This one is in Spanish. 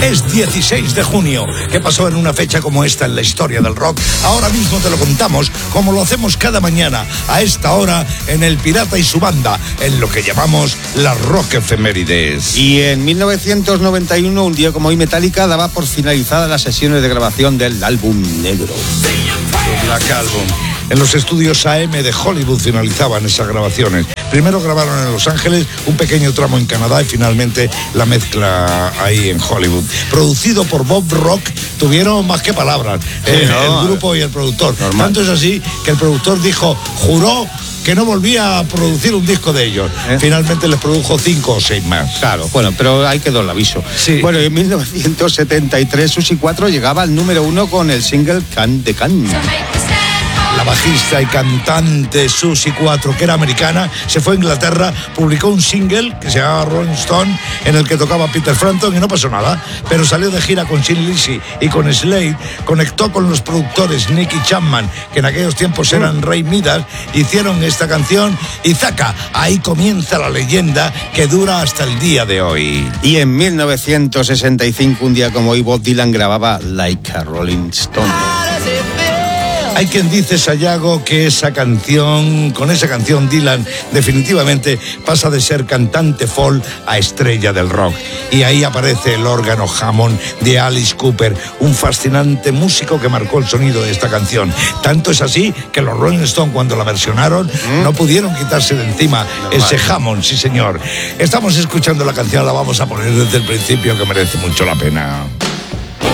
Es 16 de junio. ¿Qué pasó en una fecha como esta en la historia del rock? Ahora mismo te lo contamos, como lo hacemos cada mañana, a esta hora, en El Pirata y su Banda, en lo que llamamos las Rock Efemérides. Y en 1991, un día como hoy, Metallica daba por finalizadas las sesiones de grabación del álbum negro. Black Album. En los estudios AM de Hollywood finalizaban esas grabaciones. Primero grabaron en Los Ángeles, un pequeño tramo en Canadá y finalmente la mezcla ahí en Hollywood. Producido por Bob Rock, tuvieron más que palabras, el grupo y el productor. Normal. Tanto es así que el productor juró que no volvía a producir un disco de ellos. Finalmente les produjo 5 o 6 más. Claro, bueno, pero ahí quedó el aviso. Sí. Bueno, en 1973 Susi 4 llegaba al número 1 con el single Can de Can. La bajista y cantante Susi 4, que era americana, se fue a Inglaterra, publicó un single que se llamaba Rolling Stone, en el que tocaba Peter Frampton y no pasó nada, pero salió de gira con Sin Lizzy y con Slade, conectó con los productores Nicky Chapman, que en aquellos tiempos eran Ray Midas, hicieron esta canción y ¡zaca! Ahí comienza la leyenda que dura hasta el día de hoy. Y en 1965, un día como hoy, Bob Dylan grababa Like a Rolling Stone. Hay quien dice, Sayago, que con esa canción Dylan definitivamente pasa de ser cantante folk a estrella del rock. Y ahí aparece el órgano Hammond de Alice Cooper, un fascinante músico que marcó el sonido de esta canción. Tanto es así que los Rolling Stones, cuando la versionaron, no pudieron quitarse de encima ese Hammond, sí señor. Estamos escuchando la canción, la vamos a poner desde el principio, que merece mucho la pena.